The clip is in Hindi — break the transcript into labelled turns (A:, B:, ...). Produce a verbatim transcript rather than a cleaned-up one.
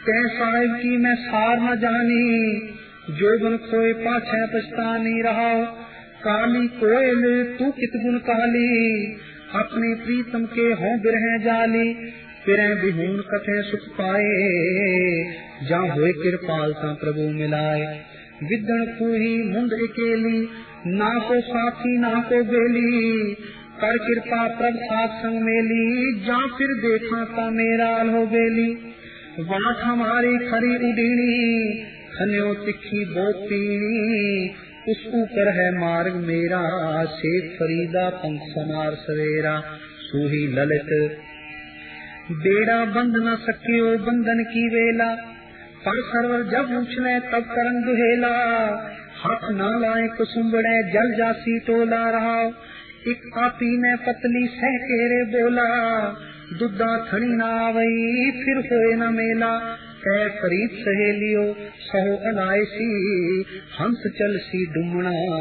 A: कै साहिब की मैं सार न जानी, जोबन खोए पाछे पछतानी रहा। काली कोयल तू कित गुण काली, अपने प्रीतम के हों बिरह जाली। फिरें बिहून कथे सुख पाए, जहाँ हुए कृपाल ता प्रभु मिलाए। विदन खूही मुंद अकेली, ना को साथी ना को बेली। कर कृपा प्रभ साथ संग मेली, जा फिर देखा ता मेरा हो बेली। वाट हमारी खरी उडीनी, खन्यो तिखी बोतीनी। उस ऊपर है मार्ग मेरा, शेख फरीदा पंख समार सवेरा। सूही ललित बेड़ा बंद न सकियो बंधन की वेला। पर सरवर जब उछले तब करन दुहेला, हाथ न लाए कुसुम्बड़े जल जासी टोला रहा। एक आपी ने पतली सह केरे बोला, दुद्धा थड़ी न आवई फिर होए न मेला। कै फरीद सहेलियो सहो अलायसी, हंस चल सी डुमना